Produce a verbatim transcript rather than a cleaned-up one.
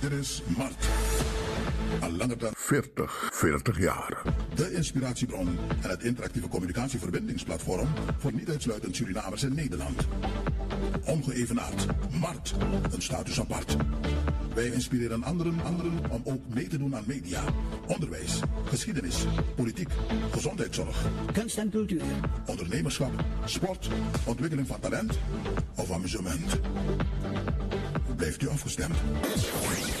Dit is Mart. Al langer dan veertig, veertig jaar. De inspiratiebron en het interactieve communicatieverbindingsplatform voor niet uitsluitend Surinamers in Nederland. Ongeëvenaard. Mart. Een status apart. Wij inspireren anderen, anderen om ook mee te doen aan media, onderwijs, geschiedenis, politiek, gezondheidszorg, kunst en cultuur, ondernemerschap, sport, ontwikkeling van talent of amusement. Blijft u afgestemd?